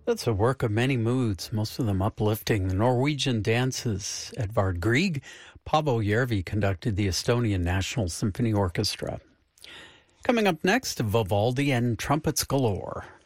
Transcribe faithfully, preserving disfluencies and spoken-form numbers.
That's a work of many moods, most of them uplifting. The Norwegian dances. Edvard Grieg, Paavo Järvi conducted the Estonian National Symphony Orchestra. Coming up next, Vivaldi and Trumpets Galore.